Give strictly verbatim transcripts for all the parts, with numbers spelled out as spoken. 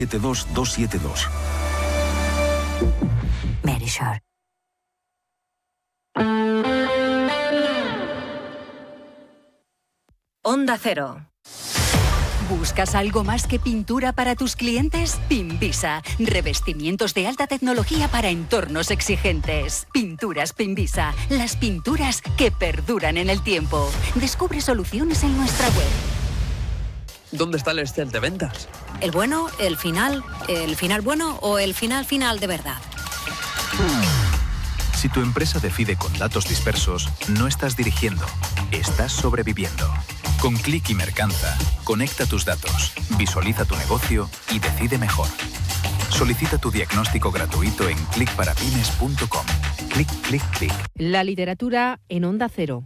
siete dos dos siete dos. Merisure. Onda Cero. ¿Buscas algo más que pintura para tus clientes? Pinvisa. Revestimientos de alta tecnología para entornos exigentes. Pinturas Pinvisa. Las pinturas que perduran en el tiempo. Descubre soluciones en nuestra web. ¿Dónde está el Excel de ventas? ¿El bueno, el final, el final bueno o el final final de verdad? Si tu empresa decide con datos dispersos, no estás dirigiendo, estás sobreviviendo. Con Click y Mercanza, conecta tus datos, visualiza tu negocio y decide mejor. Solicita tu diagnóstico gratuito en click para pymes punto com. Click, click, click. La literatura en Onda Cero.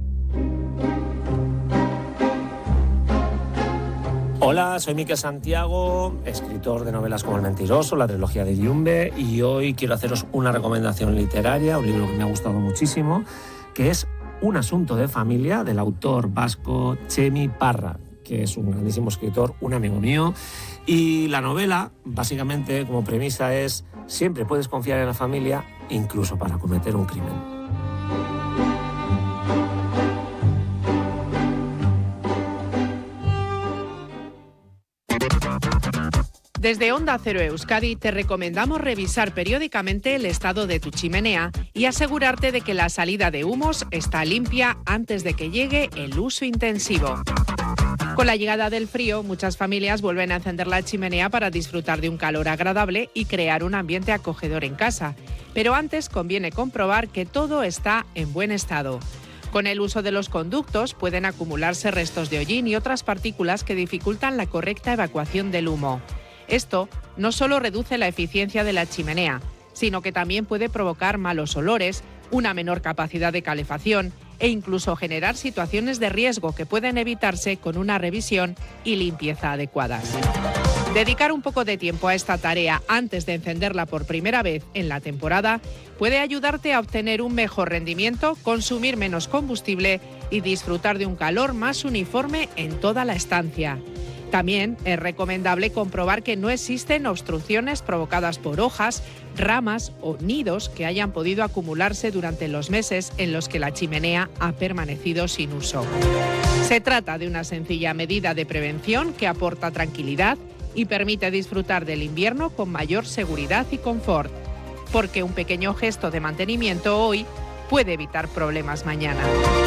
Hola, soy Miquel Santiago, escritor de novelas como El mentiroso, la trilogía de Yumbe, y hoy quiero haceros una recomendación literaria, un libro que me ha gustado muchísimo, que es Un asunto de familia, del autor vasco Txemi Parra, que es un grandísimo escritor, un amigo mío. Y la novela, básicamente, como premisa es: siempre puedes confiar en la familia, incluso para cometer un crimen. Desde Onda Cero Euskadi te recomendamos revisar periódicamente el estado de tu chimenea y asegurarte de que la salida de humos está limpia antes de que llegue el uso intensivo. Con la llegada del frío, muchas familias vuelven a encender la chimenea para disfrutar de un calor agradable y crear un ambiente acogedor en casa. Pero antes conviene comprobar que todo está en buen estado. Con el uso de los conductos pueden acumularse restos de hollín y otras partículas que dificultan la correcta evacuación del humo. Esto no solo reduce la eficiencia de la chimenea, sino que también puede provocar malos olores, una menor capacidad de calefacción e incluso generar situaciones de riesgo que pueden evitarse con una revisión y limpieza adecuadas. Dedicar un poco de tiempo a esta tarea antes de encenderla por primera vez en la temporada puede ayudarte a obtener un mejor rendimiento, consumir menos combustible y disfrutar de un calor más uniforme en toda la estancia. También es recomendable comprobar que no existen obstrucciones provocadas por hojas, ramas o nidos que hayan podido acumularse durante los meses en los que la chimenea ha permanecido sin uso. Se trata de una sencilla medida de prevención que aporta tranquilidad y permite disfrutar del invierno con mayor seguridad y confort, porque un pequeño gesto de mantenimiento hoy puede evitar problemas mañana.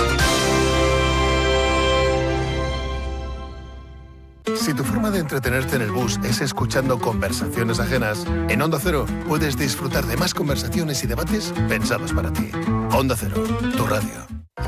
Si tu forma de entretenerte en el bus es escuchando conversaciones ajenas, en Onda Cero puedes disfrutar de más conversaciones y debates pensados para ti. Onda Cero, tu radio.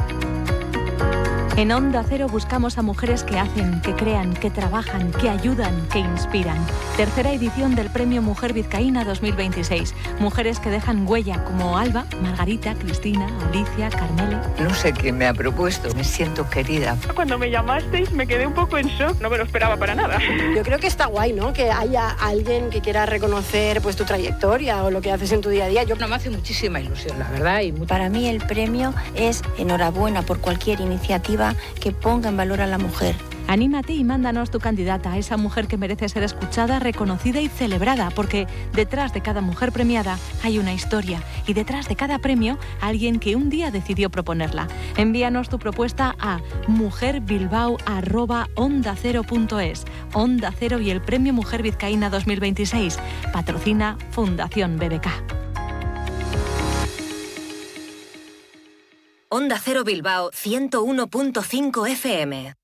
En Onda Cero buscamos a mujeres que hacen, que crean, que trabajan, que ayudan, que inspiran. Tercera edición del Premio Mujer Vizcaína dos mil veintiséis. Mujeres que dejan huella como Alba, Margarita, Cristina, Alicia, Carmele. No sé quién me ha propuesto, me siento querida. Cuando me llamasteis me quedé un poco en shock, no me lo esperaba para nada. Yo creo que está guay, ¿no? Que haya alguien que quiera reconocer pues tu trayectoria o lo que haces en tu día a día. Yo... No, me hace muchísima ilusión, la verdad. Y... Para mí el premio es enhorabuena por cualquier iniciativa que ponga en valor a la mujer. Anímate y mándanos tu candidata a esa mujer que merece ser escuchada, reconocida y celebrada, porque detrás de cada mujer premiada hay una historia y detrás de cada premio alguien que un día decidió proponerla. Envíanos tu propuesta a mujerbilbao arroba onda cero punto es. Onda Cero y el Premio Mujer Vizcaína dos mil veintiséis. Patrocina Fundación B B K. Onda Cero Bilbao ciento uno punto cinco F M.